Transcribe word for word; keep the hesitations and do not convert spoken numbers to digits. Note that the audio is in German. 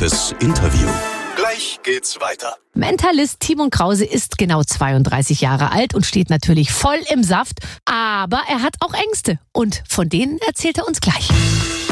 Gutes Interview. Gleich geht's weiter. Mentalist Timon Krause ist genau zweiunddreißig Jahre alt und steht natürlich voll im Saft, aber er hat auch Ängste und von denen erzählt er uns gleich.